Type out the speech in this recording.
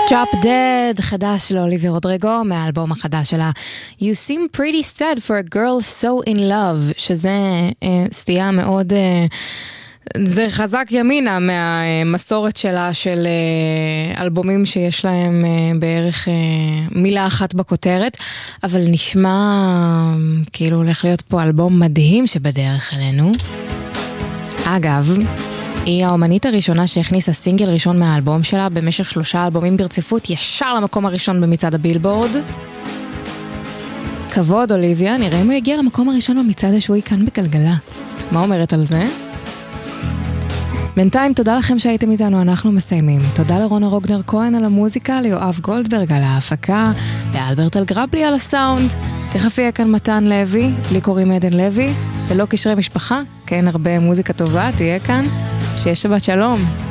Drop Dead, חדש של אוליביה רודריגו, מהאלבום החדש שלה You Seem Pretty Sad for a Girl So In Love, שזה סטייה מאוד, זה חזק ימינה מהמסורת שלה של אלבומים שיש להם בערך מילה אחת בכותרת, אבל נשמע כאילו הולך להיות פה אלבום מדהים שבדרך אלינו. אגב, היא האומנית הראשונה שהכניסה סינגל ראשון מהאלבום שלה במשך 3 אלבומים ברציפות ישר למקום הראשון במצעד הבילבורד. כבוד אוליביה, נראה אם הוא הגיע למקום הראשון במצעד השבועי כאן בגלגלצ. מה אומרת על זה? בינתיים תודה לכם שהייתם איתנו, אנחנו מסיימים. תודה לרונה רוגנר כהן על המוזיקה, ליואב גולדברג על ההפקה, לאלברט אלגרבלי על הסאונד. תכף יהיה כאן מתן לוי, לי קוראים עדן לוי, ללא קשרי משפחה, כן הרבה מוזיקה טובה תהיה כאן. שיהיה שבת שלום.